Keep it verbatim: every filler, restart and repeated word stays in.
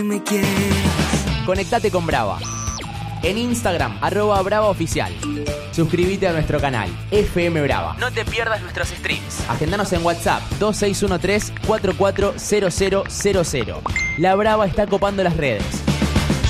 Me quieras. Conectate con Brava. En Instagram, arroba Brava Oficial. Suscríbete a nuestro canal, F M Brava. No te pierdas nuestros streams. Agendanos en WhatsApp, dos seis uno tres, cuatro cuatro cero cero cero cero. La Brava está copando las redes.